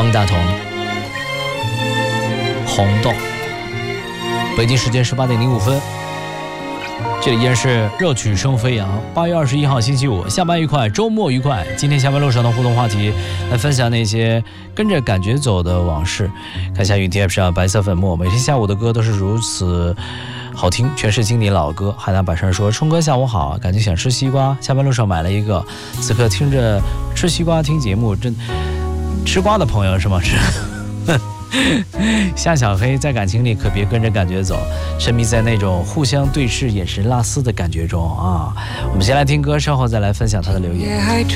方大同，红豆。北京时间18点05分，这里依然是热曲声飞扬。8月21号星期五，下班愉快，周末愉快。今天下班路上的互动话题，来分享那些跟着感觉走的往事。看一下云 TF 上白色粉末，每天下午的歌都是如此好听，全是经典老歌。海南百川说：“冲哥下午好，感觉想吃西瓜，下班路上买了一个，此刻听着吃西瓜听节目，真吃瓜的朋友是吗？是。”夏小黑在感情里可别跟着感觉走，沉迷在那种互相对视、眼神拉丝的感觉中啊！我们先来听歌，稍后再来分享他的留言。